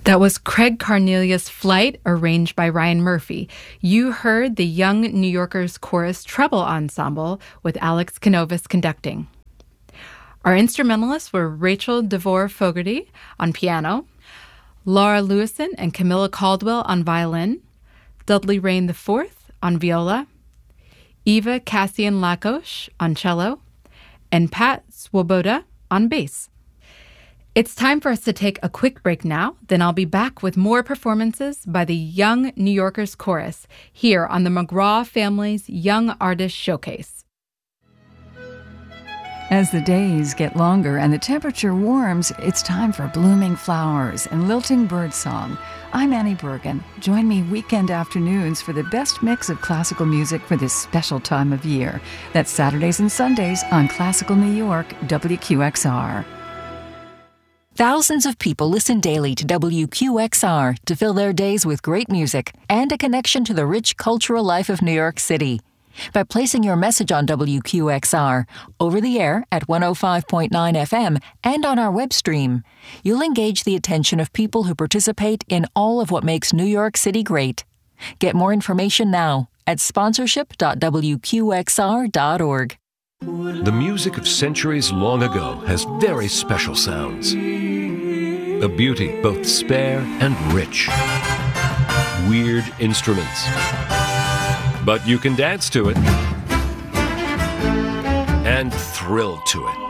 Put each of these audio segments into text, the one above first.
That was Craig Carnelia's Flight, arranged by Ryan Murphy. You heard the Young New Yorkers Chorus Treble Ensemble with Alex Canovas conducting. Our instrumentalists were Rachel DeVore Fogarty on piano, Laura Lewison and Camilla Caldwell on violin, Dudley Rain IV on viola, Eva Cassian Lakosh on cello, and Pat Swoboda on bass. It's time for us to take a quick break now, then I'll be back with more performances by the Young New Yorkers Chorus here on the McGraw Family's Young Artist Showcase. As the days get longer and the temperature warms, it's time for blooming flowers and lilting birdsong. I'm Annie Bergen. Join me weekend afternoons for the best mix of classical music for this special time of year. That's Saturdays and Sundays on Classical New York, WQXR. Thousands of people listen daily to WQXR to fill their days with great music and a connection to the rich cultural life of New York City. By placing your message on WQXR, over the air at 105.9 FM and on our web stream, you'll engage the attention of people who participate in all of what makes New York City great. Get more information now at sponsorship.wqxr.org. The music of centuries long ago has very special sounds. A beauty both spare and rich. Weird instruments. But you can dance to it and thrill to it.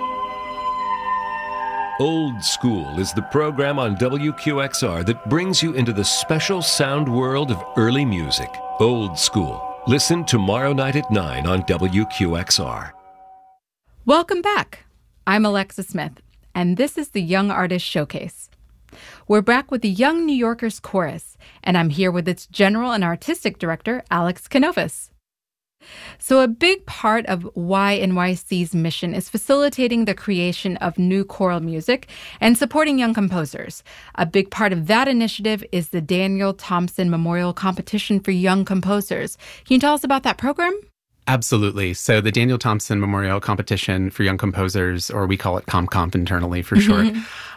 Old School is the program on WQXR that brings you into the special sound world of early music. Old School. Listen tomorrow night at 9 on WQXR. Welcome back. I'm Alexa Smith, and this is the Young Artist Showcase. We're back with the Young New Yorkers Chorus, and I'm here with its general and artistic director, Alex Canovas. So a big part of YNYC's mission is facilitating the creation of new choral music and supporting young composers. A big part of that initiative is the Daniel Thompson Memorial Competition for Young Composers. Can you tell us about that program? Absolutely. So the Daniel Thompson Memorial Competition for Young Composers, or we call it CompComp internally for short,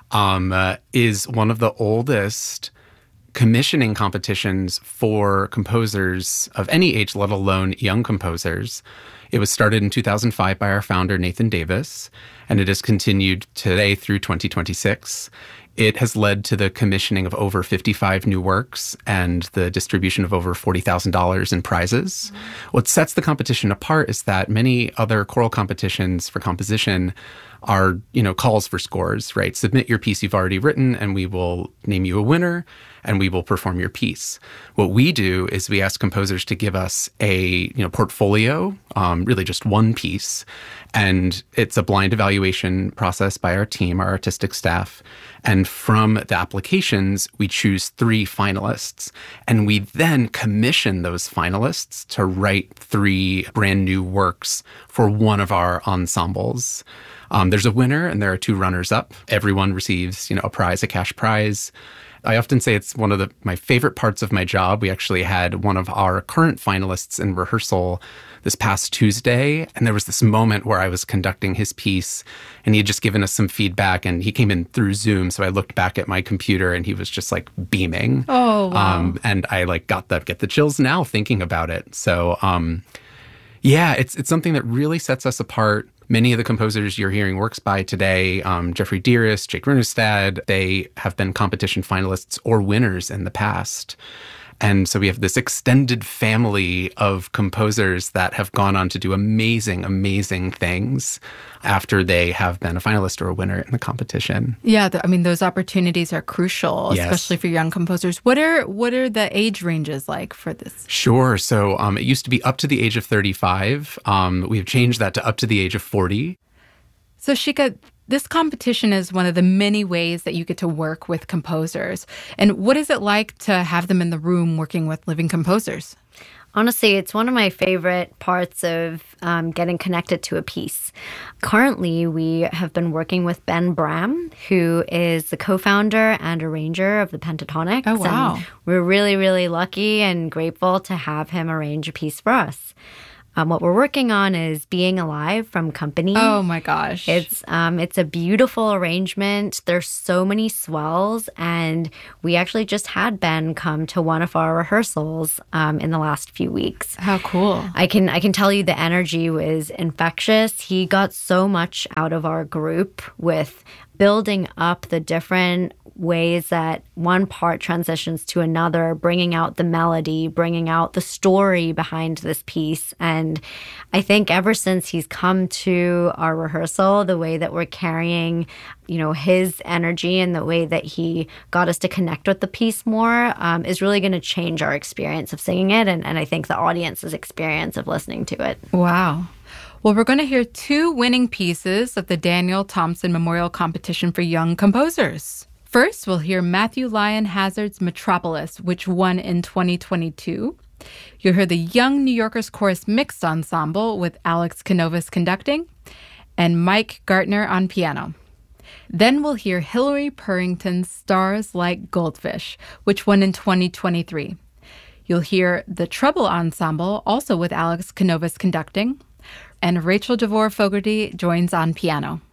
is one of the oldest commissioning competitions for composers of any age, let alone young composers. It was started in 2005 by our founder, Nathan Davis, and it has continued today through 2026. It has led to the commissioning of over 55 new works and the distribution of over $40,000 in prizes. What sets the competition apart is that many other choral competitions for composition are, calls for scores, right? Submit your piece you've already written and we will name you a winner and we will perform your piece. What we do is we ask composers to give us a, portfolio, really just one piece. And it's a blind evaluation process by our team, our artistic staff. And from the applications, we choose 3 finalists. And we then commission those finalists to write 3 brand new works for one of our ensembles. There's a winner and there are 2 runners-up. Everyone receives, a prize, a cash prize. I often say it's one of my favorite parts of my job. We actually had one of our current finalists in rehearsal this past Tuesday, and there was this moment where I was conducting his piece, and he had just given us some feedback, and he came in through Zoom, so I looked back at my computer, and he was just, beaming. Oh, wow. And I, get the chills now thinking about it. So, it's something that really sets us apart. Many of the composers you're hearing works by today, Jeffrey Dearest, Jake Runestad, they have been competition finalists or winners in the past. And so we have this extended family of composers that have gone on to do amazing, amazing things after they have been a finalist or a winner in the competition. Yeah, those opportunities are crucial, Yes. especially for young composers. What are the age ranges like for this? Sure. So it used to be up to the age of 35. We've changed that to up to the age of 40. So Shika, this competition is one of the many ways that you get to work with composers. And what is it like to have them in the room working with living composers? Honestly, it's one of my favorite parts of getting connected to a piece. Currently, we have been working with Ben Bram, who is the co-founder and arranger of the Pentatonics. Oh, wow. And we're really, really lucky and grateful to have him arrange a piece for us. What we're working on is Being Alive from Company. Oh my gosh. It's a beautiful arrangement. There's so many swells, and we actually just had Ben come to one of our rehearsals in the last few weeks. How cool. I can tell you the energy was infectious. He got so much out of our group with building up the different ways that one part transitions to another, bringing out the melody, bringing out the story behind this piece. And I think ever since he's come to our rehearsal, the way that we're carrying, his energy and the way that he got us to connect with the piece more is really going to change our experience of singing it. And I think the audience's experience of listening to it. Wow. Well, we're going to hear 2 winning pieces of the Daniel Thompson Memorial Competition for Young Composers. First, we'll hear Matthew Lyon Hazard's Metropolis, which won in 2022. You'll hear the Young New Yorkers Chorus Mixed Ensemble with Alex Canovas conducting and Mike Gartner on piano. Then we'll hear Hilary Purrington's Stars Like Goldfish, which won in 2023. You'll hear the Treble Ensemble, also with Alex Canovas conducting, and Rachel DeVore Fogarty joins on piano.